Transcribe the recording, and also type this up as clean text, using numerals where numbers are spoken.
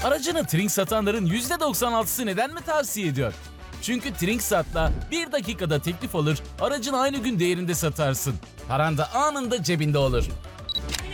Aracını Trink satanların %96'sı neden mi tavsiye ediyor? Çünkü TrinkSat'la 1 dakikada teklif alır, aracını aynı gün değerinde satarsın. Paran da anında cebinde olur.